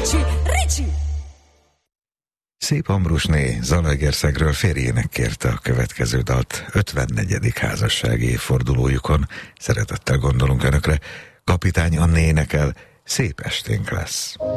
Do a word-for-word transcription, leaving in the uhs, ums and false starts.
Ricsi, Ricsi! Szép Ambrusné Zalaegerszegről férjének kérte a következő dalt ötvennegyedik házassági évfordulójukon. Szeretettel gondolunk Önökre. Kapitány Anné énekel, szép esténk lesz.